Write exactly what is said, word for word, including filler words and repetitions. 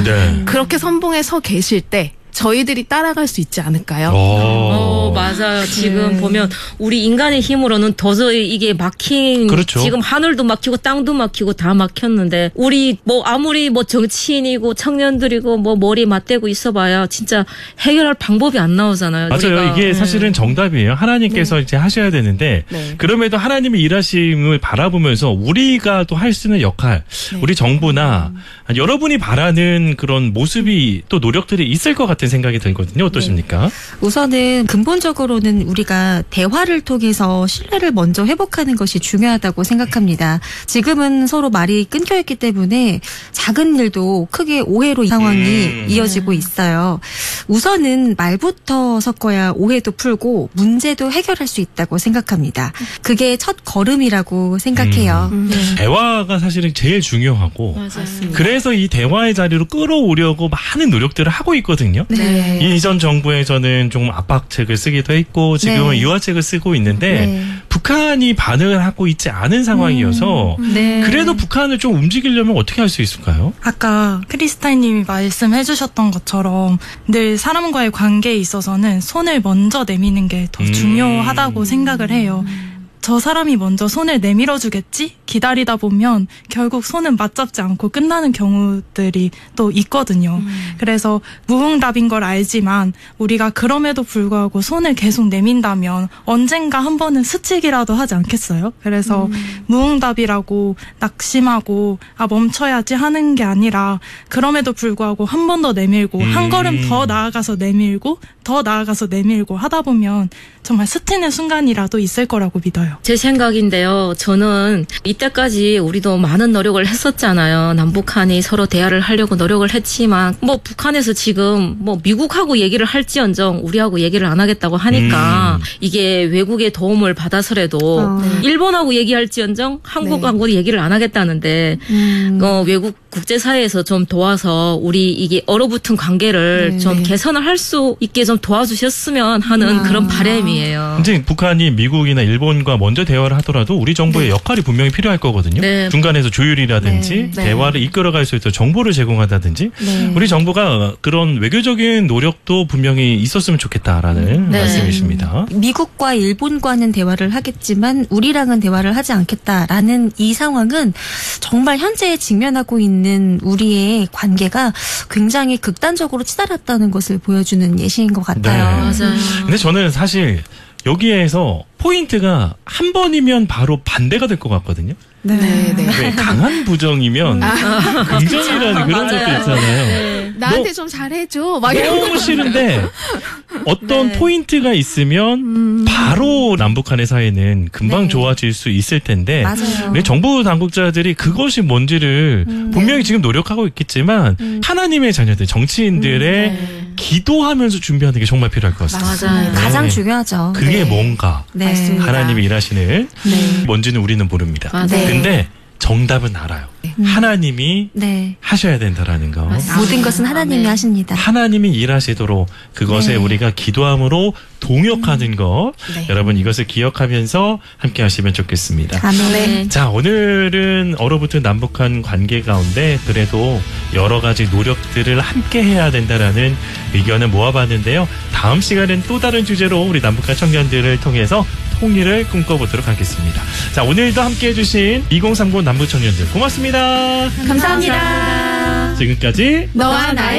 네. 그렇게 선봉에 서 계실 때 저희들이 따라갈 수 있지 않을까요? 어, 맞아요. 지금 네. 보면 우리 인간의 힘으로는 도저히 이게 막힌 그렇죠. 지금 하늘도 막히고 땅도 막히고 다 막혔는데 우리 뭐 아무리 뭐 정치인이고 청년들이고 뭐 머리 맞대고 있어봐야 진짜 해결할 방법이 안 나오잖아요. 맞아요. 우리가. 이게 사실은 정답이에요. 하나님께서 네. 이제 하셔야 되는데 네. 그럼에도 하나님의 일하심을 바라보면서 우리가 또 할 수 있는 역할, 네. 우리 정부나 여러분이 바라는 그런 모습이 또 노력들이 있을 것 같은 생각이 들거든요. 어떠십니까? 우선은 근본적으로는 우리가 대화를 통해서 신뢰를 먼저 회복하는 것이 중요하다고 생각합니다. 지금은 서로 말이 끊겨있기 때문에 작은 일도 크게 오해로 상황이 음. 이어지고 있어요. 우선은 말부터 섞어야 오해도 풀고 문제도 해결할 수 있다고 생각합니다. 그게 첫 걸음이라고 생각해요. 음. 네. 대화가 사실은 제일 중요하고 맞습니다. 그래서 이 대화의 자리로 끌어오려고 많은 노력들을 하고 있거든요. 네. 이 이전 정부에서는 좀 압박책을 쓰기도 했고 지금은 네. 유화책을 쓰고 있는데 네. 북한이 반응을 하고 있지 않은 상황이어서 네. 그래도 북한을 좀 움직이려면 어떻게 할 수 있을까요? 아까 크리스타인님이 말씀해 주셨던 것처럼 늘 사람과의 관계에 있어서는 손을 먼저 내미는 게 더 음. 중요하다고 생각을 해요. 저 사람이 먼저 손을 내밀어 주겠지? 기다리다 보면 결국 손은 맞잡지 않고 끝나는 경우들이 또 있거든요. 음. 그래서 무응답인 걸 알지만 우리가 그럼에도 불구하고 손을 계속 내민다면 언젠가 한 번은 스치기라도 하지 않겠어요? 그래서 음. 무응답이라고 낙심하고 아 멈춰야지 하는 게 아니라 그럼에도 불구하고 한 번 더 내밀고 음. 한 걸음 더 나아가서 내밀고 더 나아가서 내밀고 하다 보면 정말 스치는 순간이라도 있을 거라고 믿어요. 제 생각인데요. 저는 이때까지 우리도 많은 노력을 했었잖아요. 남북한이 서로 대화를 하려고 노력을 했지만 뭐 북한에서 지금 뭐 미국하고 얘기를 할지언정 우리하고 얘기를 안 하겠다고 하니까 음. 이게 외국의 도움을 받아서라도 어. 일본하고 얘기할지언정 한국하고 네. 얘기를 안 하겠다는데 음. 어, 외국 국제사회에서 좀 도와서 우리 이게 얼어붙은 관계를 네. 좀 개선을 할 수 있게 좀 도와주셨으면 하는 아. 그런 바람이에요. 근데 북한이 미국이나 일본과 먼저 대화를 하더라도 우리 정부의 네. 역할이 분명히 필요할 거거든요. 네. 중간에서 조율이라든지 네. 네. 대화를 이끌어갈 수 있도록 정보를 제공한다든지 네. 우리 정부가 그런 외교적인 노력도 분명히 있었으면 좋겠다라는 네. 말씀이십니다. 미국과 일본과는 대화를 하겠지만 우리랑은 대화를 하지 않겠다라는 이 상황은 정말 현재 직면하고 있는 우리의 관계가 굉장히 극단적으로 치달았다는 것을 보여주는 예시인 것 같아요. 네. 맞아요. 근데 저는 사실 여기에서 포인트가 한 번이면 바로 반대가 될 것 같거든요. 네, 네. 왜 강한 부정이면 긍정이라는 그런 것도 맞아요. 있잖아요. 네. 나한테 너- 좀 잘해줘. 막 이런 너무 싫은데 어떤 네. 포인트가 있으면 음. 바로 남북한의 사이는 금방 네. 좋아질 수 있을 텐데 맞아요. 근데 정부 당국자들이 그것이 뭔지를 음, 분명히 지금 노력하고 있겠지만 음. 하나님의 자녀들, 정치인들의 네. 기도하면서 준비하는 게 정말 필요할 것 같습니다. 맞아요. 가장 네. 중요하죠. 그게 네. 뭔가 네. 맞습니다. 하나님이 일하시는 네. 뭔지는 우리는 모릅니다. 맞아요. 네. 근데 정답은 알아요. 음. 하나님이 네. 하셔야 된다라는 거. 맞습니다. 모든 것은 하나님이 아멘. 하십니다. 하나님이 일하시도록 그것에 네. 우리가 기도함으로 동역하는 것. 네. 여러분 이것을 기억하면서 함께 하시면 좋겠습니다. 아멘. 네. 자, 오늘은 얼어붙은 남북한 관계 가운데 그래도 여러 가지 노력들을 함께 해야 된다라는 의견을 모아봤는데요. 다음 시간은 또 다른 주제로 우리 남북한 청년들을 통해서 통일을 꿈꿔보도록 하겠습니다. 자, 오늘도 함께 해주신 이공삼공 남북청년들 고맙습니다. 감사합니다. 지금까지 너와 나의